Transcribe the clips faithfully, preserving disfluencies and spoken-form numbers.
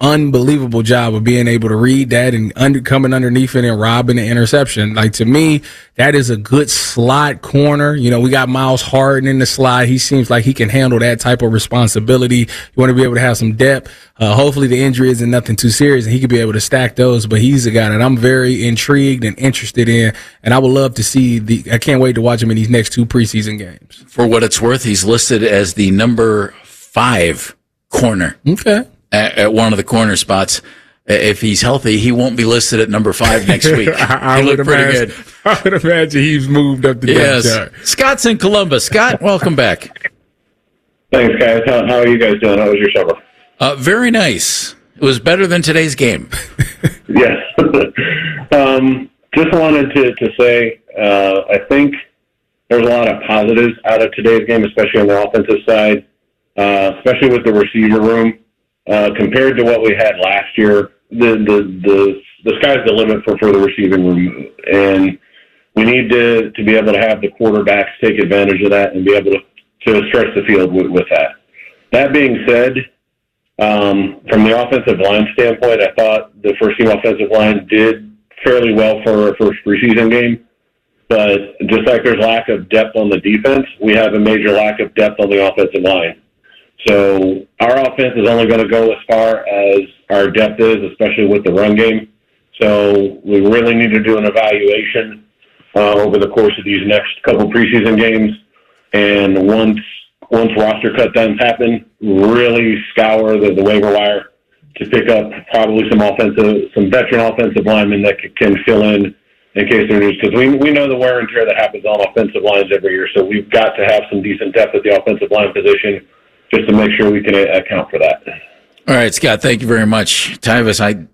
unbelievable job of being able to read that and under, coming underneath it and robbing the interception. Like, to me, that is a good slot corner. You know, we got Miles Harden in the slot. He seems like he can handle that type of responsibility. You want to be able to have some depth. Uh, hopefully the injury isn't nothing too serious and he could be able to stack those, but he's a guy that I'm very intrigued and interested in, and I would love to see the, I can't wait to watch him in these next two preseason games. For what it's worth, he's listed as the number five corner. Okay. At, at one of the corner spots. If he's healthy, he won't be listed at number five next week. I, I he looked pretty imagine, good. I would imagine he's moved up the yes. depth chart. Scott's in Columbus. Scott, welcome back. Thanks, guys. How, how are you guys doing? How was your summer? Uh, very nice. It was better than today's game. Yes. um, just wanted to, to say, uh, I think there's a lot of positives out of today's game, especially on the offensive side, uh, especially with the receiver room. Uh, compared to what we had last year, the, the, the, the sky's the limit for, for the receiving room. And we need to, to be able to have the quarterbacks take advantage of that and be able to, to stretch the field with, with that. That being said, um, from the offensive line standpoint, I thought the first team offensive line did fairly well for a first preseason game. But just like there's lack of depth on the defense, we have a major lack of depth on the offensive line. So our offense is only going to go as far as our depth is, especially with the run game. So we really need to do an evaluation uh, over the course of these next couple preseason games. And once once roster cut downs happen, really scour the, the waiver wire to pick up probably some offensive, some veteran offensive linemen that c- can fill in in case there is, because we we know the wear and tear that happens on offensive lines every year. So we've got to have some decent depth at the offensive line position, just to make sure we can account for that. All right, Scott, thank you very much. Tyvis, I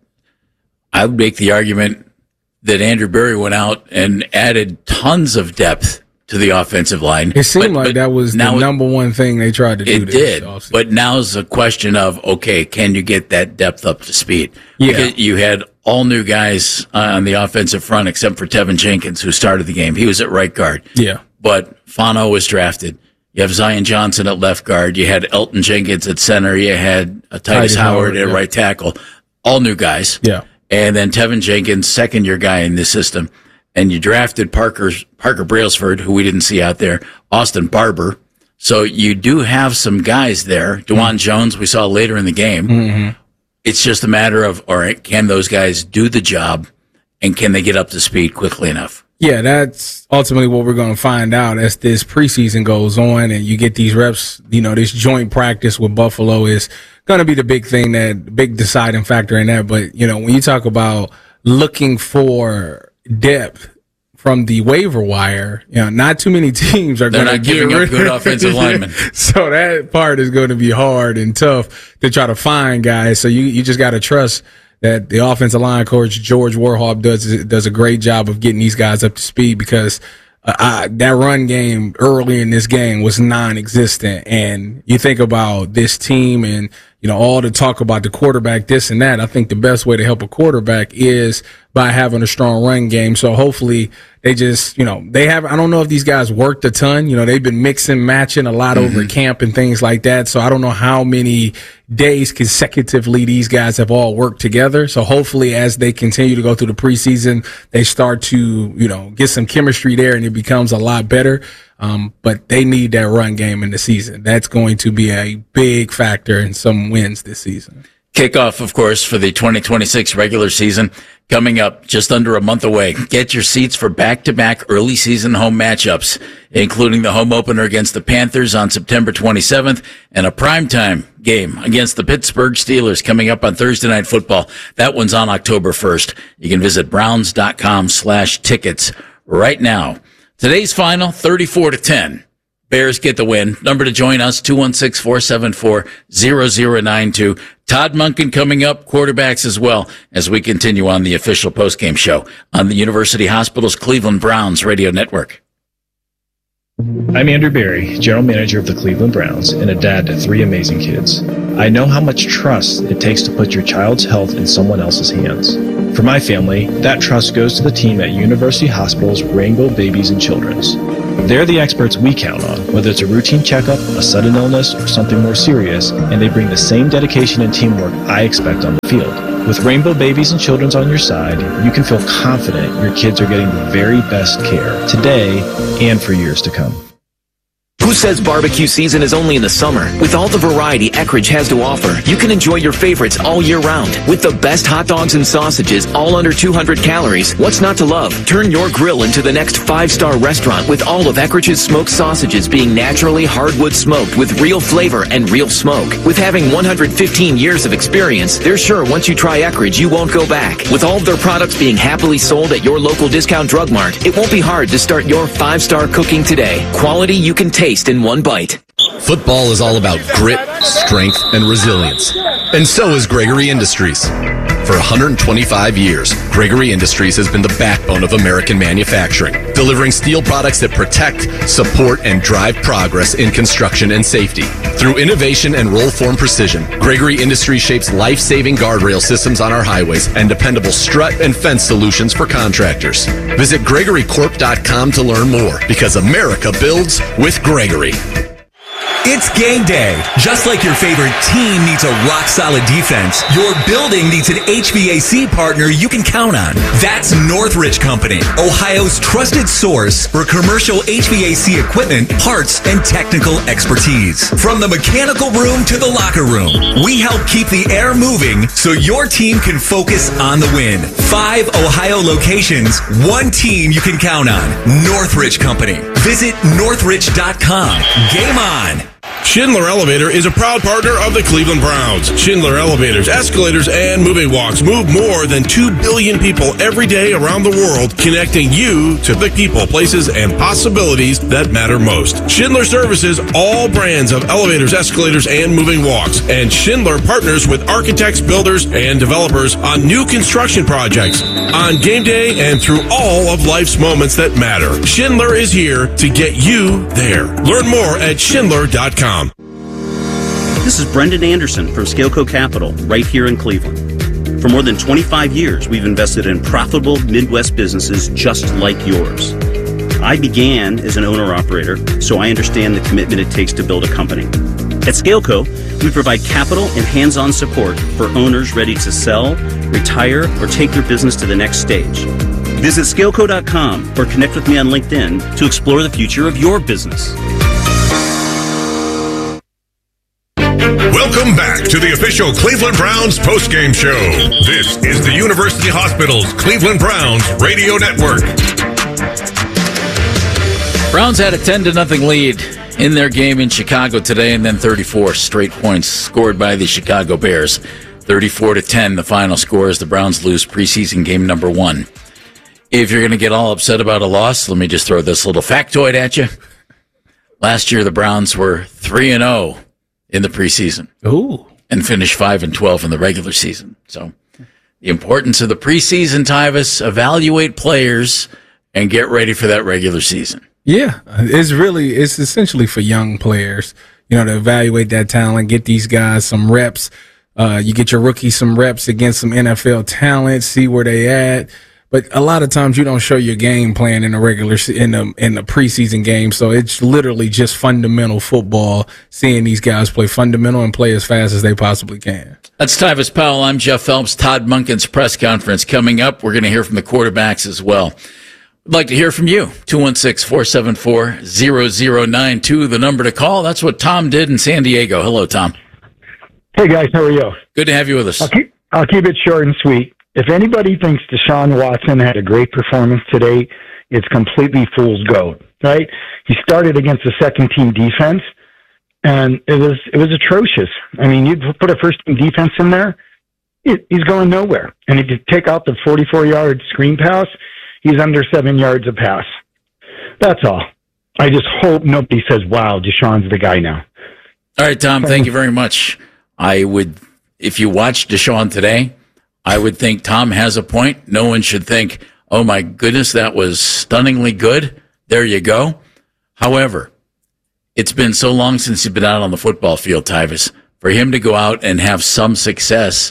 I would make the argument that Andrew Berry went out and added tons of depth to the offensive line. It seemed but, like but that was the number one thing they tried to do. It did, but now's a question of, okay, can you get that depth up to speed? Yeah. Because you had all new guys uh, on the offensive front except for Tevin Jenkins, who started the game. He was at right guard. Yeah. But Fano was drafted. You have Zion Johnson at left guard. You had Elton Jenkins at center. You had uh, Titus, Titus Howard, Howard at yeah. right tackle. All new guys. Yeah. And then Tevin Jenkins, second year guy in this system. And you drafted Parker's, Parker Brailsford, who we didn't see out there, Austin Barber. So you do have some guys there. DeJuan mm-hmm. Jones, we saw later in the game. Mm-hmm. It's just a matter of, all right, can those guys do the job and can they get up to speed quickly enough? Yeah, that's ultimately what we're going to find out as this preseason goes on and you get these reps. You know, this joint practice with Buffalo is going to be the big thing, that big deciding factor in that. But, you know, when you talk about looking for depth from the waiver wire, you know, not too many teams are going to give up good offensive linemen. So that part is going to be hard and tough to try to find guys. So you, you just got to trust that the offensive line coach, George Warhol, does does a great job of getting these guys up to speed, because uh, I, that run game early in this game was non-existent. And you think about this team and, you know, all the talk about the quarterback, this and that. I think the best way to help a quarterback is by having a strong run game. So hopefully they just, you know, they have, I don't know if these guys worked a ton. You know, they've been mixing, matching a lot mm-hmm. over camp and things like that. So I don't know how many days consecutively these guys have all worked together. So hopefully as they continue to go through the preseason, they start to, you know, get some chemistry there and it becomes a lot better. Um, but they need that run game in the season. That's going to be a big factor in some wins this season. Kickoff, of course, for the twenty twenty-six regular season coming up just under a month away. Get your seats for back-to-back early season home matchups, including the home opener against the Panthers on September twenty-seventh and a primetime game against the Pittsburgh Steelers coming up on Thursday Night Football. That one's on October first. You can visit browns.com slash tickets right now. Today's final, thirty-four to ten. Bears get the win. Number to join us, two one six, four seven four, zero zero nine two. Todd Monken coming up, quarterbacks as well, as we continue on the official postgame show on the University Hospital's Cleveland Browns radio network. I'm Andrew Berry, General Manager of the Cleveland Browns and a dad to three amazing kids. I know how much trust it takes to put your child's health in someone else's hands. For my family, that trust goes to the team at University Hospital's Rainbow Babies and Children's. They're the experts we count on, whether it's a routine checkup, a sudden illness, or something more serious, and they bring the same dedication and teamwork I expect on the field. With Rainbow Babies and Children's on your side, you can feel confident your kids are getting the very best care today and for years to come. Who says barbecue season is only in the summer? With all the variety Eckrich has to offer, you can enjoy your favorites all year round. With the best hot dogs and sausages, all under two hundred calories, what's not to love? Turn your grill into the next five-star restaurant with all of Eckrich smoked sausages being naturally hardwood smoked with real flavor and real smoke. With having one hundred fifteen years of experience, they're sure once you try Eckrich, you won't go back. With all of their products being happily sold at your local discount drug mart, it won't be hard to start your five-star cooking today. Quality you can taste in one bite. Football is all about grit, strength, and resilience. And so is Gregory Industries. For one hundred twenty-five years, Gregory Industries has been the backbone of American manufacturing, delivering steel products that protect, support, and drive progress in construction and safety. Through innovation and roll-form precision, Gregory Industries shapes life-saving guardrail systems on our highways and dependable strut and fence solutions for contractors. Visit Gregory Corp dot com to learn more, because America builds with Gregory. It's game day. Just like your favorite team needs a rock-solid defense, your building needs an H V A C partner you can count on. That's Northridge Company, Ohio's trusted source for commercial H V A C equipment, parts, and technical expertise. From the mechanical room to the locker room, we help keep the air moving so your team can focus on the win. Five Ohio locations, one team you can count on. Northridge Company. Visit northridge dot com. Game on. Schindler Elevator is a proud partner of the Cleveland Browns. Schindler Elevators, escalators, and moving walks move more than two billion people every day around the world, connecting you to the people, places, and possibilities that matter most. Schindler services all brands of elevators, escalators, and moving walks. And Schindler partners with architects, builders, and developers on new construction projects, on game day, and through all of life's moments that matter. Schindler is here to get you there. Learn more at schindler dot com. This is Brendan Anderson from Scaleco Capital, right here in Cleveland. For more than twenty-five years, we've invested in profitable Midwest businesses just like yours. I began as an owner-operator, so I understand the commitment it takes to build a company. At Scaleco, we provide capital and hands-on support for owners ready to sell, retire, or take their business to the next stage. Visit scaleco dot com or connect with me on LinkedIn to explore the future of your business. Welcome back to the official Cleveland Browns postgame show. This is the University Hospital's Cleveland Browns Radio Network. Browns had a ten to nothing lead in their game in Chicago today, and then thirty-four straight points scored by the Chicago Bears. thirty-four to ten, the final score, as the Browns lose preseason game number one. If you're going to get all upset about a loss, let me just throw this little factoid at you. Last year, the Browns were three and oh in the preseason. Ooh. And finished five and twelve in the regular season. So the importance of the preseason, Tyvis, evaluate players and get ready for that regular season. Yeah, it's really, it's essentially for young players, you know, to evaluate that talent, get these guys some reps. Uh, you get your rookies some reps against some N F L talent, see where they at. But a lot of times you don't show your game plan in the regular, in the, in the preseason game. So it's literally just fundamental football, seeing these guys play fundamental and play as fast as they possibly can. That's Tyvis Powell. I'm Jeff Phelps. Todd Monken's press conference coming up. We're going to hear from the quarterbacks as well. I'd like to hear from you. two one six, four seven four, zero zero nine two, the number to call. That's what Tom did in San Diego. Hello, Tom. Hey, guys. How are you? Good to have you with us. I'll keep, I'll keep it short and sweet. If anybody thinks Deshaun Watson had a great performance today, it's completely fool's gold, right? He started against a second-team defense, and it was it was atrocious. I mean, you put a first-team defense in there, it, he's going nowhere. And if you take out the forty-four-yard screen pass, he's under seven yards a pass. That's all. I just hope nobody says, wow, Deshaun's the guy now. All right, Tom, thank you very much. I would, if you watch Deshaun today, I would think Tom has a point. No one should think, oh, my goodness, that was stunningly good. There you go. However, it's been so long since he's been out on the football field, Tyvis. For him to go out and have some success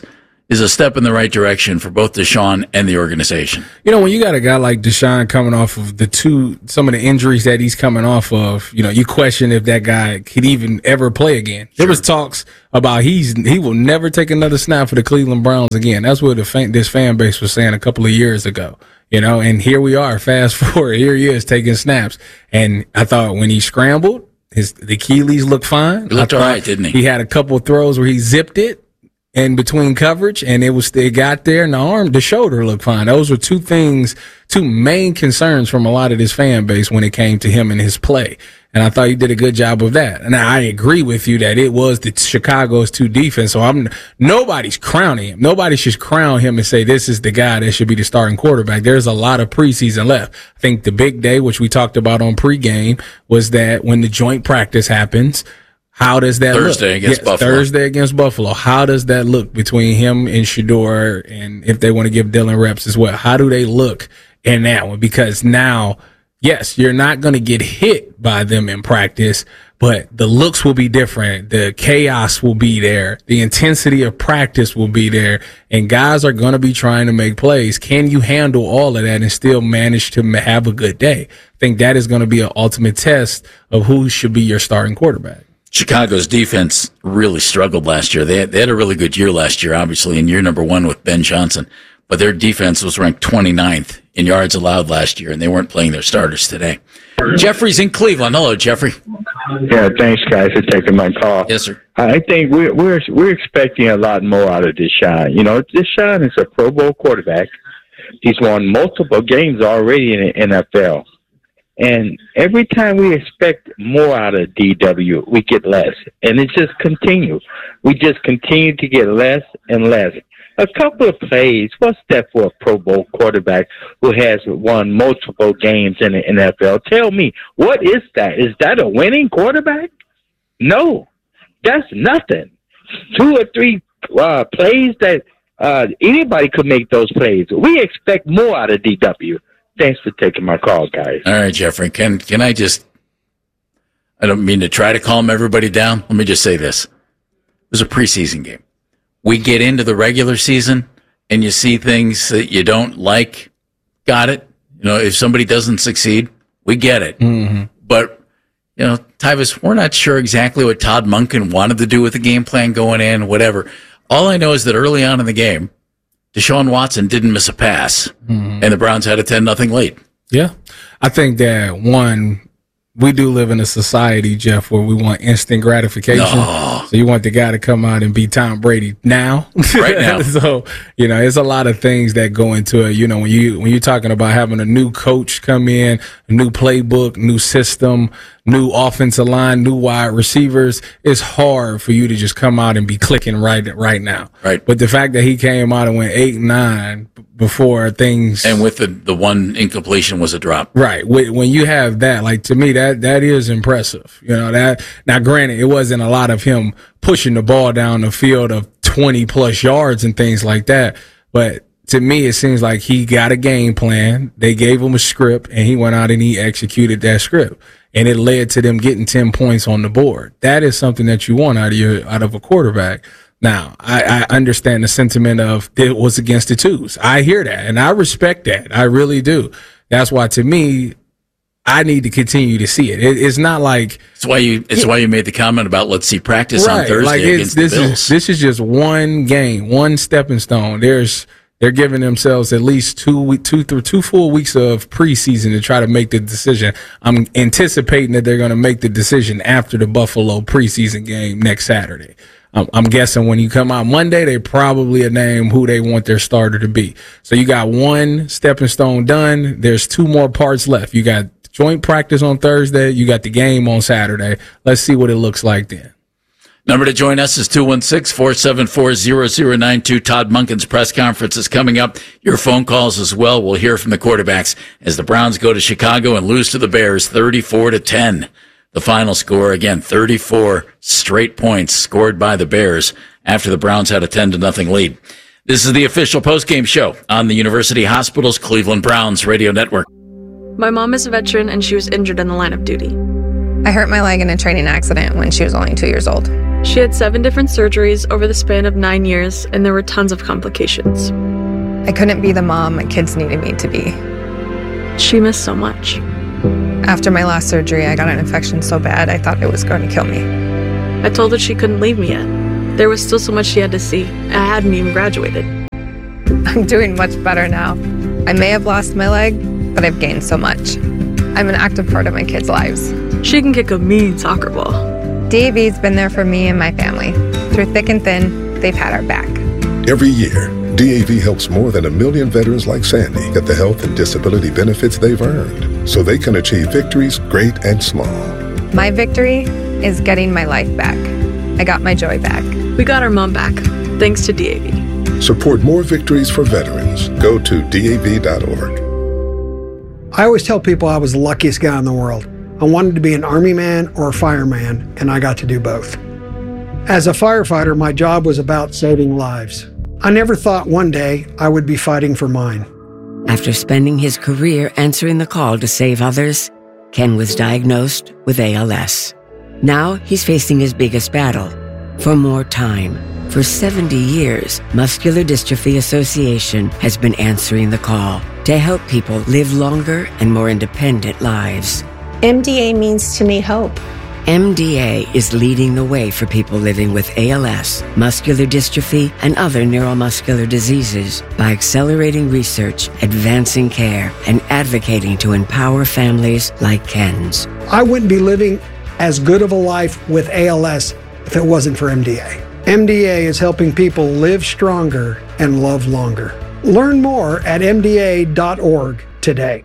is a step in the right direction for both Deshaun and the organization. You know, when you got a guy like Deshaun coming off of the two, some of the injuries that he's coming off of, you know, you question if that guy could even ever play again. Sure. There was talks about he's he will never take another snap for the Cleveland Browns again. That's what the fan, this fan base was saying a couple of years ago. You know, and here we are, fast forward, here he is taking snaps. And I thought when he scrambled, his the Achilles looked fine. He looked all right, didn't he? He had a couple of throws where he zipped it in between coverage, and it was it got there, and the arm, the shoulder looked fine. Those were two things, two main concerns from a lot of this fan base when it came to him and his play. And I thought he did a good job of that. And I agree with you that it was the Chicago's two defense. So I'm nobody's crowning him. Nobody should crown him and say this is the guy that should be the starting quarterback. There's a lot of preseason left. I think the big day, which we talked about on pregame, was that when the joint practice happens, how does that Thursday look? against yes, Buffalo. Thursday against Buffalo. How does that look between him and Shedeur? And if they want to give Dylan reps as well, how do they look in that one? Because now, yes, you're not going to get hit by them in practice, but the looks will be different. The chaos will be there. The intensity of practice will be there. And guys are going to be trying to make plays. Can you handle all of that and still manage to have a good day? I think that is going to be an ultimate test of who should be your starting quarterback. Chicago's defense really struggled last year. They had, they had a really good year last year, obviously, in year number one with Ben Johnson. But their defense was ranked twenty-ninth in yards allowed last year, and they weren't playing their starters today. Jeffrey's in Cleveland. Hello, Jeffrey. Yeah, thanks, guys, for taking my call. Yes, sir. I think we're we're we're expecting a lot more out of Deshaun. You know, Deshaun is a Pro Bowl quarterback. He's won multiple games already in the N F L. And every time we expect more out of D W, we get less. And it just continues. We just continue to get less and less. A couple of plays, what's that for a Pro Bowl quarterback who has won multiple games in the N F L? Tell me, what is that? Is that a winning quarterback? No, that's nothing. Two or three uh, plays that uh, anybody could make those plays. We expect more out of D W. Thanks for taking my call, guys. All right, Jeffrey. Can can I just, I don't mean to try to calm everybody down. Let me just say this. It was a preseason game. We get into the regular season and you see things that you don't like. Got it. You know, if somebody doesn't succeed, we get it. Mm-hmm. But, you know, Tyvis, we're not sure exactly what Todd Monken wanted to do with the game plan going in, whatever. All I know is that early on in the game, Deshaun Watson didn't miss a pass, mm-hmm. and the Browns had a ten nothing lead. Yeah. I think that, one, we do live in a society, Jeff, where we want instant gratification. No. So you want the guy to come out and beat Tom Brady now. Right now. So, you know, there's a lot of things that go into it. You know, when you when you're talking about having a new coach come in, a new playbook, new system, new offensive line, new wide receivers, it's hard for you to just come out and be clicking right right now. Right. But the fact that he came out and went eight and nine before things, and with the the one incompletion was a drop. Right. When you have that, like, to me, that that is impressive. You know, that now granted, it wasn't a lot of him pushing the ball down the field of twenty plus yards and things like that, but to me, it seems like he got a game plan. They gave him a script, and he went out and he executed that script, and it led to them getting ten points on the board. That is something that you want out of your out of a quarterback. Now, I, I understand the sentiment of it was against the twos. I hear that, and I respect that. I really do. That's why, to me, I need to continue to see it. it it's not like it's why you. It's yeah. why you made the comment about let's see practice right, on Thursday like against this the Bills. Is, this is just one game, one stepping stone. There's they're giving themselves at least two two through two full weeks of preseason to try to make the decision. I'm anticipating that they're going to make the decision after the Buffalo preseason game next Saturday. I'm, I'm guessing when you come out Monday, they probably name who they want their starter to be. So you got one stepping stone done. There's two more parts left. You got joint practice on Thursday. You got the game on Saturday. Let's see what it looks like then. Number to join us is two one six, four seven four, zero zero nine two. Todd Monken's press conference is coming up. Your phone calls as well. We'll hear from the quarterbacks as the Browns go to Chicago and lose to the Bears thirty-four to ten. The final score, again, thirty-four straight points scored by the Bears after the Browns had a ten to nothing lead. This is the official postgame show on the University Hospitals Cleveland Browns radio network. My mom is a veteran and she was injured in the line of duty. I hurt my leg in a training accident when she was only two years old. She had seven different surgeries over the span of nine years, and there were tons of complications. I couldn't be the mom my kids needed me to be. She missed so much. After my last surgery, I got an infection so bad I thought it was going to kill me. I told her she couldn't leave me yet. There was still so much she had to see. I hadn't even graduated. I'm doing much better now. I may have lost my leg, but I've gained so much. I'm an active part of my kids' lives. She can kick a mean soccer ball. D A V's been there for me and my family. Through thick and thin, they've had our back. Every year, D A V helps more than a million veterans like Sandy get the health and disability benefits they've earned so they can achieve victories great and small. My victory is getting my life back. I got my joy back. We got our mom back, thanks to D A V. Support more victories for veterans. Go to D A V dot org. I always tell people I was the luckiest guy in the world. I wanted to be an Army man or a fireman, and I got to do both. As a firefighter, my job was about saving lives. I never thought one day I would be fighting for mine. After spending his career answering the call to save others, Ken was diagnosed with A L S. Now he's facing his biggest battle, for more time. For seventy years, Muscular Dystrophy Association has been answering the call to help people live longer and more independent lives. M D A means to me hope. M D A is leading the way for people living with A L S, muscular dystrophy, and other neuromuscular diseases by accelerating research, advancing care, and advocating to empower families like Ken's. I wouldn't be living as good of a life with A L S if it wasn't for M D A. M D A is helping people live stronger and love longer. Learn more at M D A dot org today.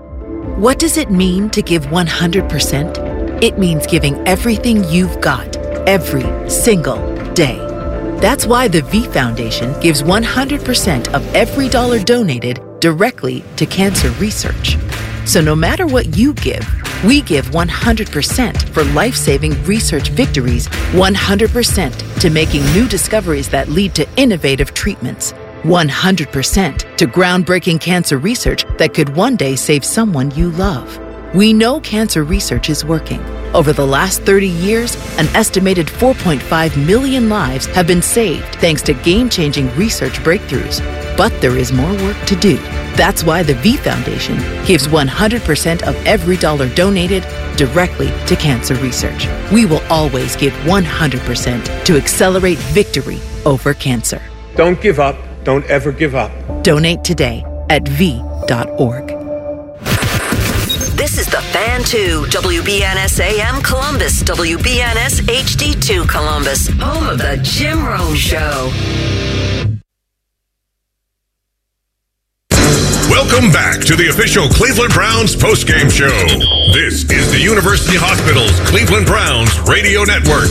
What does it mean to give one hundred percent? It means giving everything you've got, every single day. That's why the V Foundation gives one hundred percent of every dollar donated directly to cancer research. So no matter what you give, we give one hundred percent for life-saving research victories, one hundred percent to making new discoveries that lead to innovative treatments, one hundred percent to groundbreaking cancer research that could one day save someone you love. We know cancer research is working. Over the last thirty years, an estimated four point five million lives have been saved thanks to game-changing research breakthroughs. But there is more work to do. That's why the V Foundation gives one hundred percent of every dollar donated directly to cancer research. We will always give one hundred percent to accelerate victory over cancer. Don't give up. Don't ever give up. Donate today at V dot org. This is the Fan two, W B N S A M Columbus, W B N S H D two Columbus, home of the Jim Rome Show. Welcome back to the official Cleveland Browns postgame show. This is the University Hospital's Cleveland Browns radio network.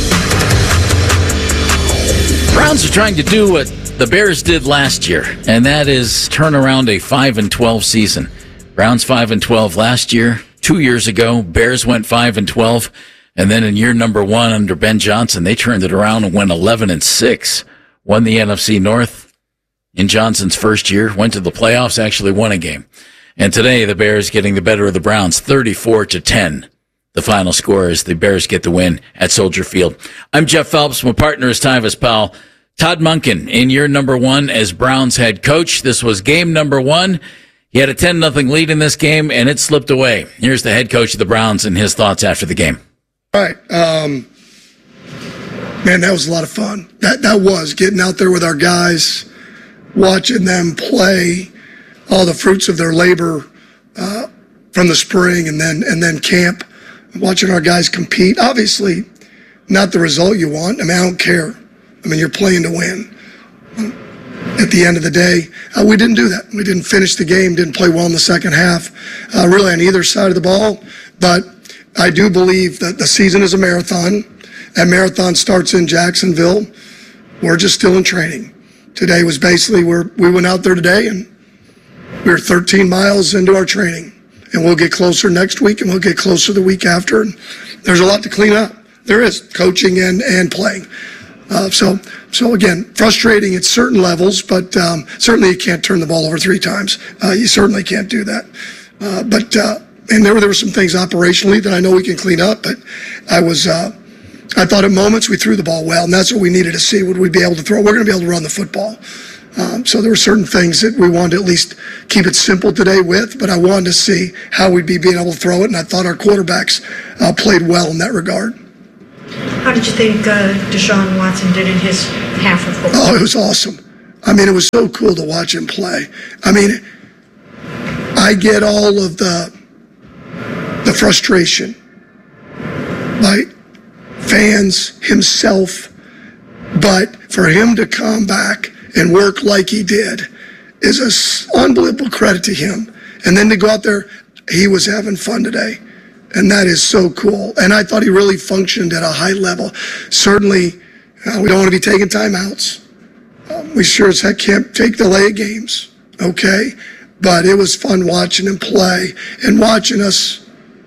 Browns are trying to do what the Bears did last year, and that is turn around a five and twelve season. Browns five and twelve last year. Two years ago, Bears went five and twelve, and then in year number one under Ben Johnson, they turned it around and went eleven and six. Won the N F C North in Johnson's first year, went to the playoffs, actually won a game. And today, the Bears getting the better of the Browns, thirty-four to ten. The final score is the Bears get the win at Soldier Field. I'm Jeff Phelps. My partner is Tyvis Powell. Todd Monken in year number one as Browns head coach. This was game number one. He had a ten nothing lead in this game, and it slipped away. Here's the head coach of the Browns and his thoughts after the game. All right. Um, man, that was a lot of fun. That that was getting out there with our guys, watching them play, all the fruits of their labor uh, from the spring and then and then camp, watching our guys compete. Obviously, not the result you want. I mean, I don't care. I mean, you're playing to win. At the end of the day, uh, we didn't do that. We didn't finish the game, didn't play well in the second half, uh, really on either side of the ball. But I do believe that the season is a marathon. That marathon starts in Jacksonville. We're just still in training. Today was basically where we went out there today, and we were thirteen miles into our training. And we'll get closer next week, and we'll get closer the week after. And there's a lot to clean up. There is, coaching and, and playing. Uh, so, so again, frustrating at certain levels, but um, certainly you can't turn the ball over three times. Uh, you certainly can't do that. Uh, but uh, and there were there were some things operationally that I know we can clean up. But I was uh, I thought at moments we threw the ball well, and that's what we needed to see. Would we be able to throw? We're going to be able to run the football. Um, so there were certain things that we wanted to at least keep it simple today with, but I wanted to see how we'd be being able to throw it, and I thought our quarterbacks uh, played well in that regard. How did you think uh, Deshaun Watson did in his half of football? Oh, it was awesome. I mean, it was so cool to watch him play. I mean, I get all of the the frustration by fans, himself, but for him to come back and work like he did is an unbelievable credit to him. And then to go out there, he was having fun today. And that is so cool. And I thought he really functioned at a high level. Certainly, uh, we don't want to be taking timeouts. Um, we sure as heck can't take delay of games, okay? But it was fun watching him play and watching us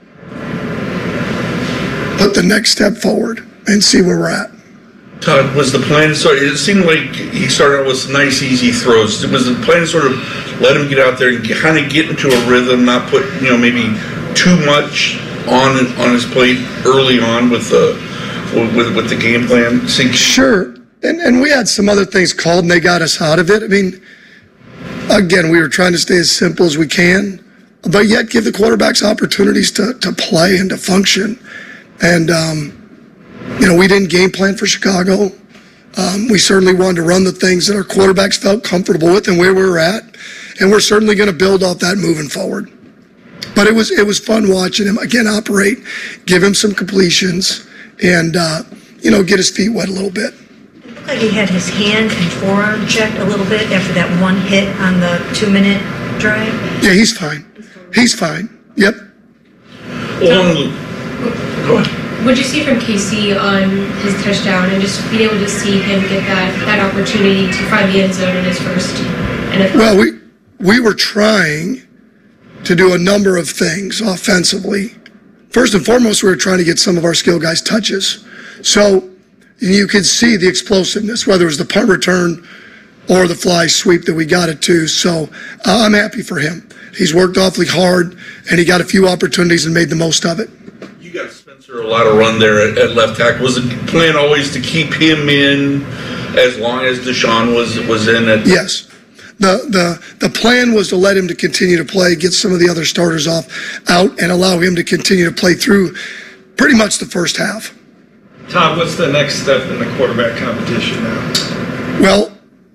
put the next step forward and see where we're at. Todd, was the plan, so it seemed like he started out with some nice, easy throws. Was the plan to sort of let him get out there and kind of get into a rhythm, not put, you know, maybe too much on on his plate early on with the with, with the game plan? Sure. And, and we had some other things called, and they got us out of it. I mean, again, we were trying to stay as simple as we can, but yet give the quarterbacks opportunities to, to play and to function. And, um, you know, we didn't game plan for Chicago. Um, we certainly wanted to run the things that our quarterbacks felt comfortable with and where we were at. And we're certainly going to build off that moving forward. But it was it was fun watching him, again, operate, give him some completions, and, uh, you know, get his feet wet a little bit. It looked like he had his hand and forearm checked a little bit after that one hit on the two-minute drive. Yeah, he's fine. He's fine. Yep. Well, go ahead. What did you see from K C on his touchdown and just being able to see him get that, that opportunity to find the end zone in his first N F L? Well, we we were trying to do a number of things offensively. First and foremost, we were trying to get some of our skill guys touches. So you could see the explosiveness, whether it was the punt return or the fly sweep that we got it to. So uh, I'm happy for him. He's worked awfully hard, and he got a few opportunities and made the most of it. You got Spencer a lot of run there at, at left tackle. Was the plan always to keep him in as long as Deshaun was was in it? Yes. The, the the plan was to let him to continue to play, get some of the other starters off out, and allow him to continue to play through pretty much the first half. Todd, what's the next step in the quarterback competition now? Well,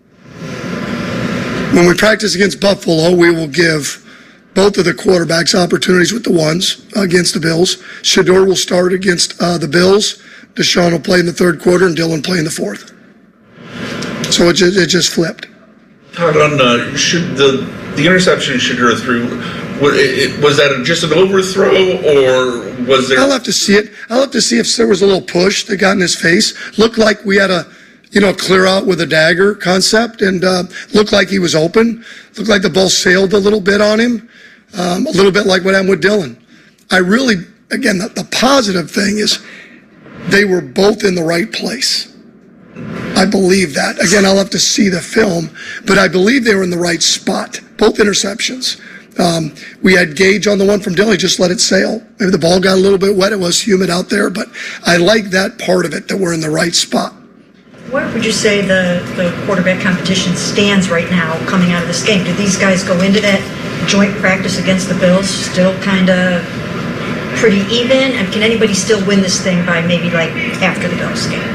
when we practice against Buffalo, we will give both of the quarterbacks opportunities with the ones against the Bills. Shedeur will start against uh, the Bills. Deshaun will play in the third quarter, and Dylan play in the fourth. So it just, it just flipped. Todd, on uh, should the the interception Shedeur threw, was that just an overthrow, or was there? I'll have to see it. I'll have to see if there was a little push that got in his face. Looked like we had a, you know, clear out with a dagger concept, and uh, looked like he was open. Looked like the ball sailed a little bit on him, um, a little bit like what happened with Dylan. I really, again, the, the positive thing is they were both in the right place. I believe that. Again, I'll have to see the film, but I believe they were in the right spot. Both interceptions. Um, we had Gage on the one from Dylan, just let it sail. Maybe the ball got a little bit wet. It was humid out there, but I like that part of it, that we're in the right spot. Where would you say the, the quarterback competition stands right now coming out of this game? Do these guys go into that joint practice against the Bills still kind of pretty even? And can anybody still win this thing by maybe like after the Bills game?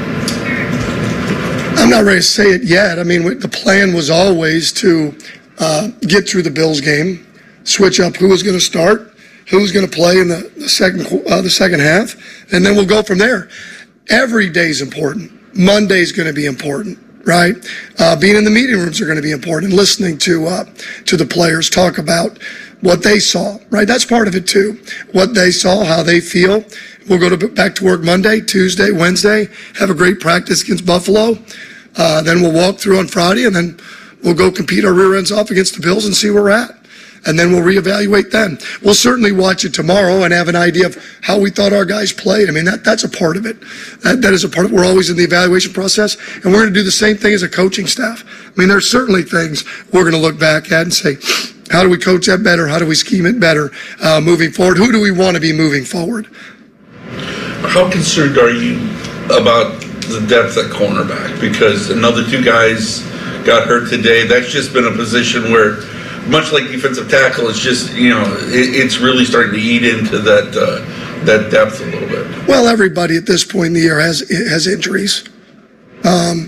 I'm not ready to say it yet. I mean, the plan was always to uh, get through the Bills game, switch up who was going to start, who was going to play in the, the second uh, the second half, and then we'll go from there. Every day is important. Monday's going to be important, right? Uh, being in the meeting rooms are going to be important. Listening to uh, to the players talk about what they saw, right? That's part of it too. What they saw, how they feel. We'll go to back to work Monday, Tuesday, Wednesday, have a great practice against Buffalo. Uh, then we'll walk through on Friday, and then we'll go compete our rear ends off against the Bills and see where we're at. And then we'll reevaluate then. We'll certainly watch it tomorrow and have an idea of how we thought our guys played. I mean, that that's a part of it. That, that is a part of it. We're always in the evaluation process, and we're going to do the same thing as a coaching staff. I mean, there's certainly things we're going to look back at and say, how do we coach that better? How do we scheme it better uh, moving forward? Who do we want to be moving forward? How concerned are you about the depth at cornerback, because another two guys got hurt today. That's just been a position where, much like defensive tackle, it's just, you know, it, it's really starting to eat into that uh, that depth a little bit. Well, everybody at this point in the year has has injuries. Um,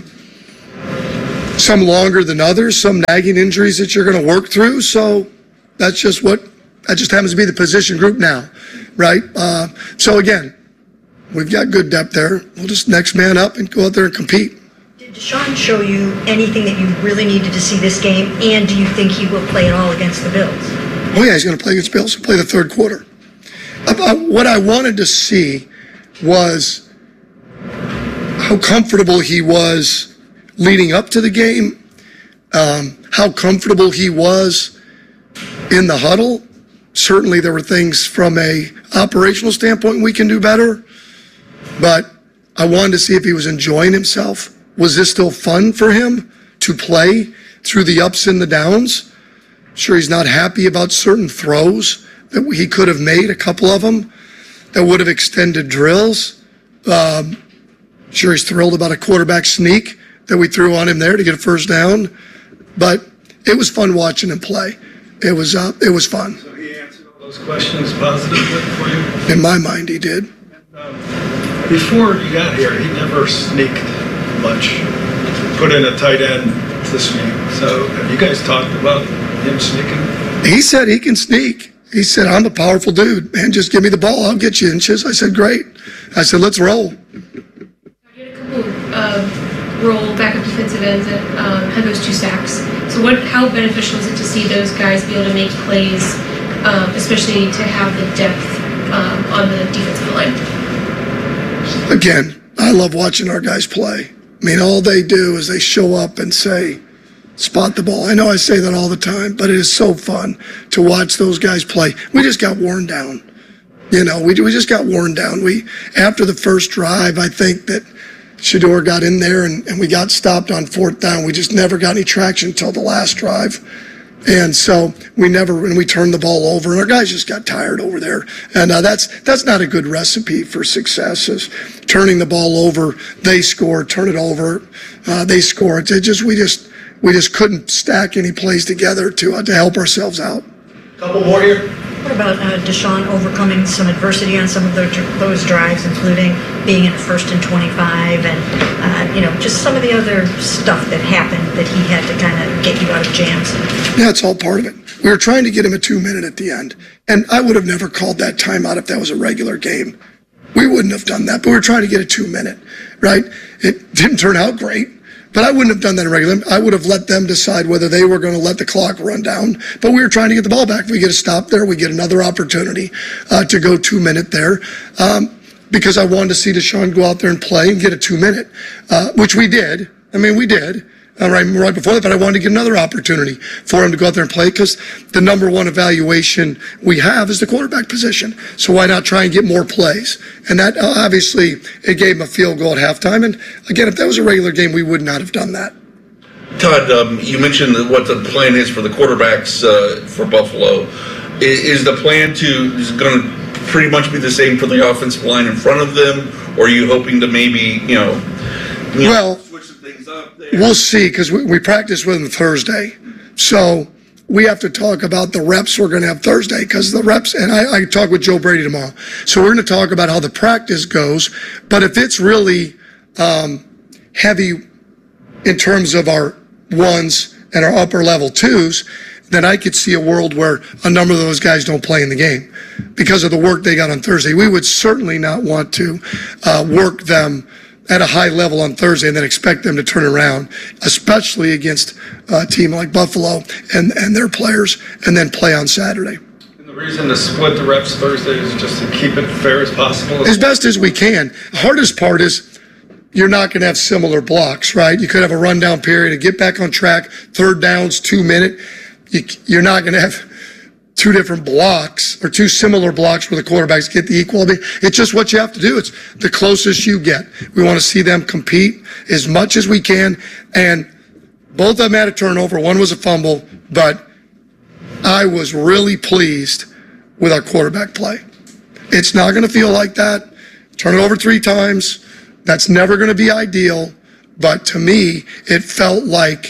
some longer than others, some nagging injuries that you're going to work through. So that's just what, that just happens to be the position group now, right? Uh, so again, we've got good depth there. We'll just next man up and go out there and compete. Did Deshaun show you anything that you really needed to see this game, and do you think he will play at all against the Bills? Oh yeah, he's going to play against the Bills. He'll play the third quarter. Uh, what I wanted to see was how comfortable he was leading up to the game, um, how comfortable he was in the huddle. Certainly there were things from a operational standpoint we can do better, but I wanted to see if he was enjoying himself. Was this still fun for him to play through the ups and the downs? Sure, he's not happy about certain throws that he could have made, a couple of them, that would have extended drills. Um, sure, he's thrilled about a quarterback sneak that we threw on him there to get a first down. But it was fun watching him play. It was uh, it was fun. So he answered all those questions positively for you? In my mind, he did. Um, before you got here, he never sneaked much. Put in a tight end to sneak. So have you guys talked about him sneaking? He said he can sneak. He said, I'm a powerful dude, man. Just give me the ball. I'll get you inches. I said, great. I said, let's roll. You had a couple of role backup defensive ends that um, had those two sacks. So what? How beneficial is it to see those guys be able to make plays, um, especially to have the depth um, on the defensive line? Again, I love watching our guys play. I mean, all they do is they show up and say, spot the ball. I know I say that all the time, but it is so fun to watch those guys play. We just got worn down. You know, we we just got worn down. We, after the first drive, I think that Shedeur got in there and, and we got stopped on fourth down. We just never got any traction until the last drive. And so we never, and we turned the ball over, and our guys just got tired over there. And uh, that's that's not a good recipe for success, is turning the ball over, they score, turn it over, uh, they score. It just, we just, we just couldn't stack any plays together to uh, to help ourselves out. Couple more here. What about uh, Deshaun overcoming some adversity on some of those, those drives, including being in first and twenty-five, and uh, you know, just some of the other stuff that happened that he had to kind of get you out of jams? Yeah, it's all part of it. We were trying to get him a two-minute at the end, and I would have never called that timeout if that was a regular game. We wouldn't have done that, but we were trying to get a two-minute, right? It didn't turn out great. But I wouldn't have done that in regular. I would have let them decide whether they were going to let the clock run down. But we were trying to get the ball back. If we get a stop there, we get another opportunity uh, to go two minute there. Um, because I wanted to see Deshaun go out there and play and get a two minute, uh, which we did. I mean, we did. Uh, right, right before that, but I wanted to get another opportunity for him to go out there and play, because the number one evaluation we have is the quarterback position. So why not try and get more plays? And that uh, obviously it gave him a field goal at halftime. And again, if that was a regular game, we would not have done that. Todd, um, you mentioned what the plan is for the quarterbacks uh, for Buffalo. Is, is the plan to is going to pretty much be the same for the offensive line in front of them, or are you hoping to maybe you know? You know well. We'll see, because we, we practice with them Thursday. So we have to talk about the reps we're going to have Thursday, because the reps, and I, I talk with Joe Brady tomorrow. So we're going to talk about how the practice goes. But if it's really um, heavy in terms of our ones and our upper level twos, then I could see a world where a number of those guys don't play in the game because of the work they got on Thursday. We would certainly not want to uh, work them at a high level on Thursday and then expect them to turn around, especially against a team like Buffalo and, and their players, and then play on Saturday. And the reason to split the reps Thursday is just to keep it fair as possible? As best as we can. The hardest part is you're not going to have similar blocks, right? You could have a rundown period and get back on track, third downs, two minute. You, you're not going to have two different blocks or two similar blocks where the quarterbacks get the equality. It's just what you have to do. It's the closest you get. We want to see them compete as much as we can. And both of them had a turnover. One was a fumble, but I was really pleased with our quarterback play. It's not going to feel like that. Turn it over three times. That's never going to be ideal, but to me, it felt like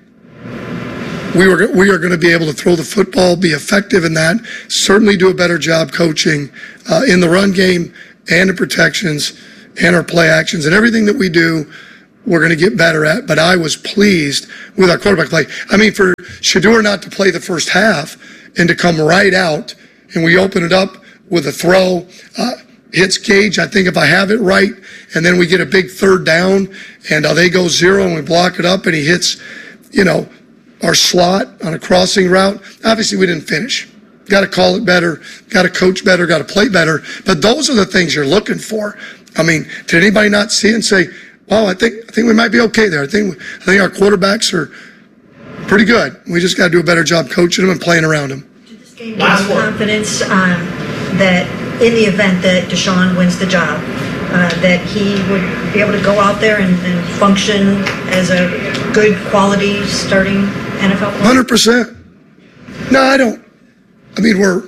we were we are going to be able to throw the football, be effective in that, certainly do a better job coaching uh, in the run game and the protections and our play actions and everything that we do. We're going to get better at, but I was pleased with our quarterback play. I mean, for Shedeur not to play the first half and to come right out, and we open it up with a throw, uh, hits Gage, I think if I have it right, and then we get a big third down, and uh, they go zero, and we block it up, and he hits, you know, our slot on a crossing route. Obviously, we didn't finish. Got to call it better, got to coach better, got to play better, but those are the things you're looking for. I mean, did anybody not see it and say, well, I think I think we might be okay there. I think I think our quarterbacks are pretty good. We just got to do a better job coaching them and playing around them. Did this game give you confidence um, that in the event that Deshaun wins the job, uh, that he would be able to go out there and, and function as a good quality starting N F L player? one hundred percent. No, I don't. I mean, we're